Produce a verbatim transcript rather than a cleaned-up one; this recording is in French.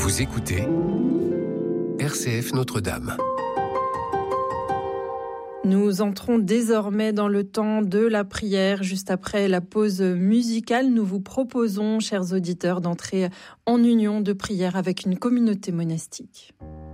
Vous écoutez R C F Notre-Dame. Nous entrons désormais dans le temps de la prière. Juste après la pause musicale, nous vous proposons, chers auditeurs, d'entrer en union de prière avec une communauté monastique.